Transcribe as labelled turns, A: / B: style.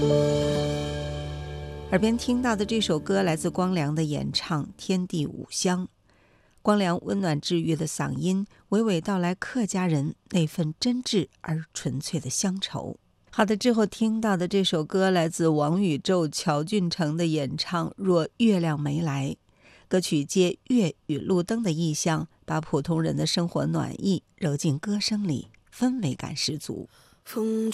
A: 耳边听到的这首歌来自光良的演唱《天地五香》。光良温暖治愈的嗓音，娓娓道来客家人那份真挚而纯粹的乡愁。好的，之后听到的这首歌来自王宇宙、乔俊成的演唱《若月亮没来》。歌曲借月与路灯的意象，把普通人的生活暖意揉进歌声里，氛围感十足。
B: 风